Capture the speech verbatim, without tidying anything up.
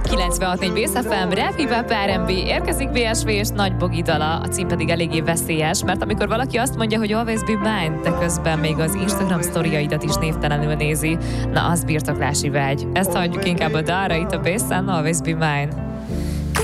kilencvenhat négy Bész ef em, Rap, Hip-Hop, er and bé, érkezik bé es vé és Nagy Bogi dala, a cím pedig eléggé veszélyes, mert amikor valaki azt mondja, hogy always be mine, de közben még az Instagram sztoriaidat is névtelenül nézi, na az birtoklási vágy. Ezt hagyjuk inkább a dalra itt a Bészen, always be mine.